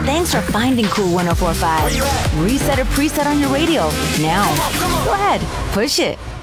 Thanks for finding Cool 104.5. Reset or preset on your radio. Now, go ahead, push it.